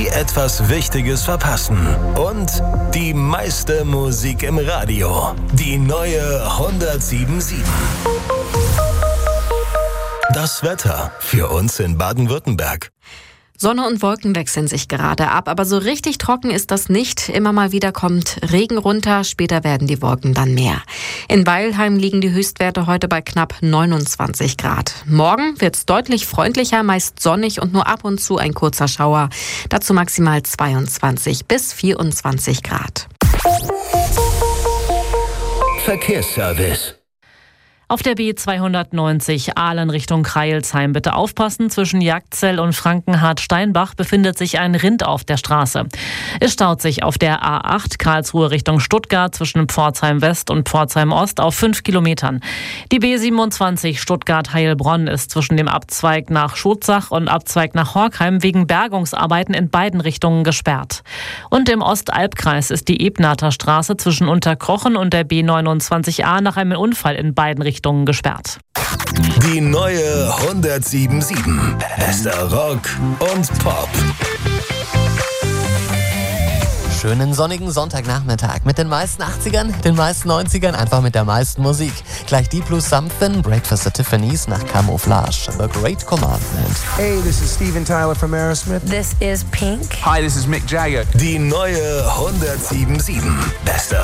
nie etwas Wichtiges verpassen und die meiste Musik im Radio. Die neue 107.7. Das Wetter für uns in Baden-Württemberg. Sonne und Wolken wechseln sich gerade ab, aber so richtig trocken ist das nicht. Immer mal wieder kommt Regen runter, später werden die Wolken dann mehr. In Weilheim liegen die Höchstwerte heute bei knapp 29 Grad. Morgen wird's deutlich freundlicher, meist sonnig und nur ab und zu ein kurzer Schauer. Dazu maximal 22 bis 24 Grad. Verkehrsservice. Auf der B290 Aalen Richtung Crailsheim bitte aufpassen. Zwischen Jagdzell und Frankenhardt-Steinbach befindet sich ein Rind auf der Straße. Es staut sich auf der A8 Karlsruhe Richtung Stuttgart zwischen Pforzheim West und Pforzheim Ost auf 5 Kilometern. Die B27 Stuttgart-Heilbronn ist zwischen dem Abzweig nach Schutzach und Abzweig nach Horkheim wegen Bergungsarbeiten in beiden Richtungen gesperrt. Und im Ostalbkreis ist die Ebnater Straße zwischen Unterkrochen und der B29a nach einem Unfall in beiden Richtungen gesperrt. Die neue 107.7. Bester Rock und Pop. Schönen sonnigen Sonntagnachmittag mit den meisten 80ern, den meisten 90ern, einfach mit der meisten Musik. Gleich Deep Blue Something, Breakfast at Tiffany's nach Camouflage, The Great Commandment. Hey, this is Steven Tyler from Aerosmith. This is Pink. Hi, this is Mick Jagger. Die neue 107.7. Bester